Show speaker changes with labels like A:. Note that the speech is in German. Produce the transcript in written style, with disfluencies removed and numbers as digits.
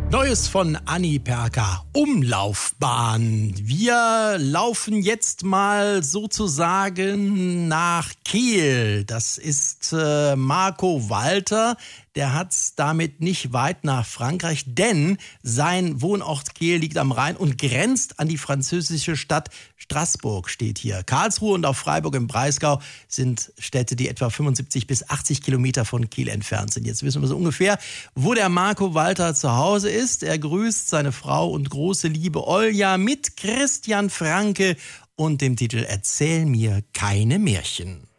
A: Neues von Anni Perka, Umlaufbahn. Wir laufen jetzt mal sozusagen nach Kiel. Das ist Marco Walter. Der hat's damit nicht weit nach Frankreich, denn sein Wohnort Kiel liegt am Rhein und grenzt an die französische Stadt Straßburg, steht hier. Karlsruhe und auch Freiburg im Breisgau sind Städte, die etwa 75 bis 80 Kilometer von Kiel entfernt sind. Jetzt wissen wir so ungefähr, wo der Marco Walter zu Hause ist. Er grüßt seine Frau und große Liebe Olja mit Christian Franke und dem Titel Erzähl mir keine Märchen.